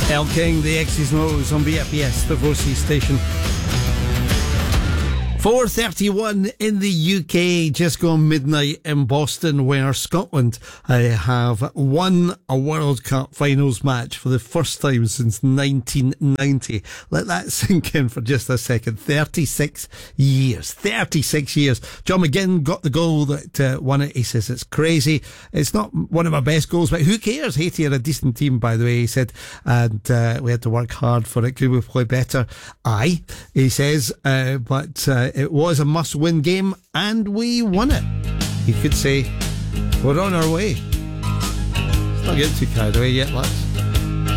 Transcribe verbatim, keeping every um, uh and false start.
El King, the X's and O's on B F B S, the Voices station. four thirty-one in the U K, just gone midnight in Boston, where Scotland uh, have won a World Cup finals match for the first time since nineteen ninety. Let that sink in for just a second. thirty-six years. thirty-six years. John McGinn got the goal that uh, won it. He says it's crazy. It's not one of my best goals, but who cares? Haiti are a decent team, by the way, he said, and uh, we had to work hard for it. Could we play better? Aye, he says, uh, but uh, it was a must-win game, and we won it. You could say we're on our way. Let's not get too carried away yet, lads.